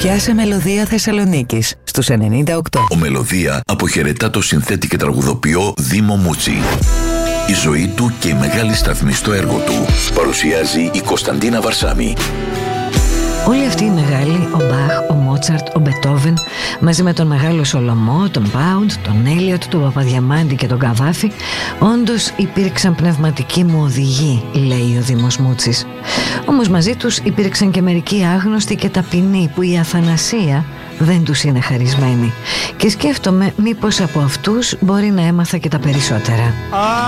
Πιάσε Μελωδία Θεσσαλονίκης στους 98. Ο Μελωδία αποχαιρετά το συνθέτη και τραγουδοποιό Δήμο Μούτσι. Η ζωή του και η μεγάλη σταθμή στο έργο του παρουσιάζει η Κωνσταντίνα Βαρσάμι. Όλοι αυτοί οι μεγάλοι, ο Μπαχ, ο Μότσαρτ, ο Μπετόβεν, μαζί με τον μεγάλο Σολομό, τον Πάουντ, τον Έλιοτ, τον Παπαδιαμάντη και τον Καβάφη, όντως υπήρξαν πνευματικοί μου οδηγοί, λέει ο Δήμος Μούτσης. Όμως μαζί τους υπήρξαν και μερικοί άγνωστοι και ταπεινοί που η αθανασία δεν τους είναι χαρισμένη. Και σκέφτομαι μήπως από αυτούς μπορεί να έμαθα και τα περισσότερα.